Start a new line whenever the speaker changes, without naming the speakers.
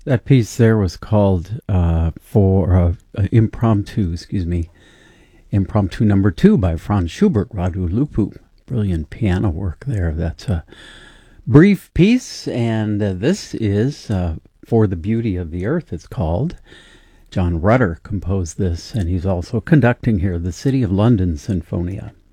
That piece there was called Impromptu Number 2 by Franz Schubert, Radu Lupu. Brilliant piano work there. That's a brief piece, and this is For the Beauty of the Earth, it's called. John Rutter composed this, and he's also conducting here the City of London Sinfonia.